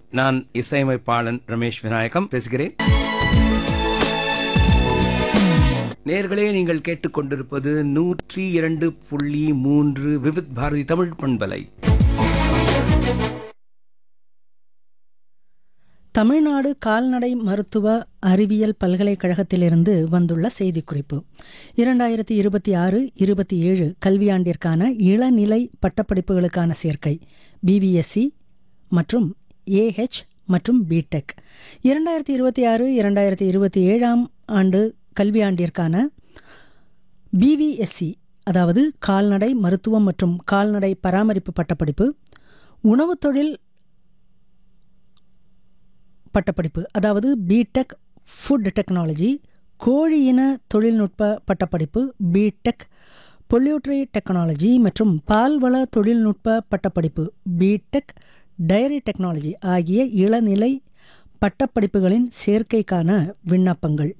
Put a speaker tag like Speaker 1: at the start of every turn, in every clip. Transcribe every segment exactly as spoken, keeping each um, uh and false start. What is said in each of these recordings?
Speaker 1: நான் இசையமைப்பாளன் ரமேஷ் விநாயகம் பேசுகிறேன். நேர்களே, நீங்கள் கேட்டுக்கொண்டிருப்பது நூற்றி இரண்டு புள்ளி மூன்று விவித் பாரதி தமிழ் பண்பலை.
Speaker 2: தமிழ்நாடு கால்நடை மருத்துவ அறிவியல் பல்கலைக்கழகத்திலிருந்து வந்துள்ள செய்திக்குறிப்பு. இரண்டாயிரத்தி இருபத்தி ஆறு இருபத்தி ஏழு கல்வியாண்டிற்கான இளநிலை பட்டப்படிப்புகளுக்கான சேர்க்கை பிபிஎஸ்சி மற்றும் ஏஹெச் மற்றும் பிடெக். இரண்டாயிரத்தி இருபத்தி ஆறு இரண்டாயிரத்தி இருபத்தி ஏழாம் ஆண்டு கல்வியாண்டிற்கான பிவிஎஸ்சி அதாவது கால்நடை மருத்துவம் மற்றும் கால்நடை பராமரிப்பு பட்டப்படிப்பு, உணவு தொழில் பட்டப்படிப்பு அதாவது பிடெக் ஃபுட் டெக்னாலஜி, கோழி இன தொழில்நுட்ப பட்டப்படிப்பு பிடெக் பொல்யூட்ரி டெக்னாலஜி மற்றும் பால்வள தொழில்நுட்ப பட்டப்படிப்பு பிடெக் டைரி டெக்னாலஜி ஆகிய இளநிலை பட்டப்படிப்புகளின் சேர்க்கைக்கான விண்ணப்பங்கள்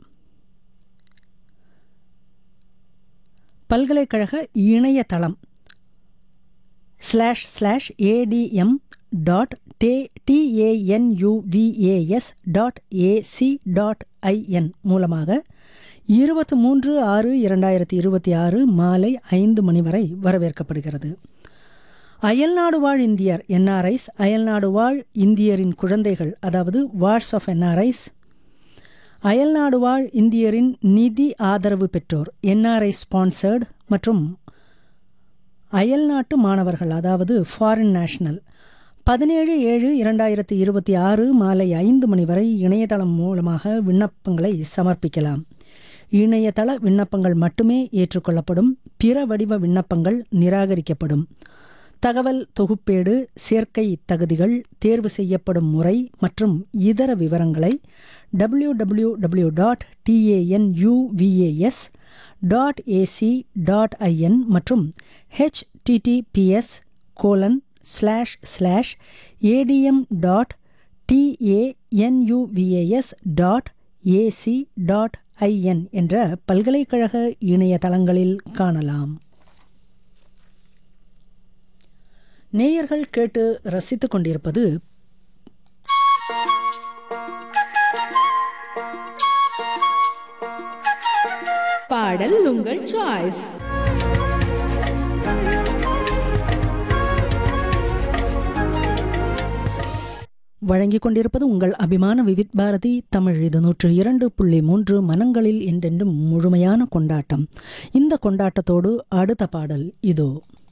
Speaker 2: பல்கலைக்கழக இணையதளம் slash slash ATM dot TANUVAS dot AC dot IN மூலமாக இருபத்தி மூன்று ஆறு இரண்டாயிரத்தி இருபத்தி ஆறு மாலை ஐந்து மணி வரை வரவேற்கப்படுகிறது. அயல்நாடு வாழ் இந்தியர் என்ஆர்ஐஸ், அயல்நாடு வாழ் இந்தியரின் குழந்தைகள் அதாவது வார்ஸ் ஆஃப் என்ஆர்ஐஸ், அயல்நாடு வாழ் இந்தியரின் நிதி ஆதரவு பெற்றோர் என்ஆர்ஐ ஸ்பான்சர்டு மற்றும் அயல்நாட்டு மாணவர்கள் அதாவது ஃபாரின் நேஷனல் பதினேழு ஏழு இரண்டாயிரத்தி இருபத்தி ஆறு மாலை ஐந்து மணி வரை இணையதளம் மூலமாக விண்ணப்பங்களை சமர்ப்பிக்கலாம். இணையதள விண்ணப்பங்கள் மட்டுமே ஏற்றுக்கொள்ளப்படும். பிற வடிவ விண்ணப்பங்கள் நிராகரிக்கப்படும். தகவல் தொகுப்பேடு, சேர்க்கை தகுதிகள், தேர்வு செய்யப்படும் முறை மற்றும் இதர விவரங்களை W W W dot TANUVAS dot AC dot IN மற்றும் HTTPS colon slash slash ATM dot TANUVAS dot AC dot IN என்ற பல்கலைக்கழக இணையதளங்களில் காணலாம். நேயர்கள் கேட்டு ரசித்துக் கொண்டிருப்பது
Speaker 3: பாடல் உங்கள் சாய்ஸ்.
Speaker 2: வழங்கிக் கொண்டிருப்பது உங்கள் அபிமான விவித் பாரதி தமிழ். இது நூற்று இரண்டு புள்ளி மூன்று மனங்களில் என்றென்றும் முழுமையான கொண்டாட்டம். இந்த கொண்டாட்டத்தோடு அடுத்த பாடல் இதோ.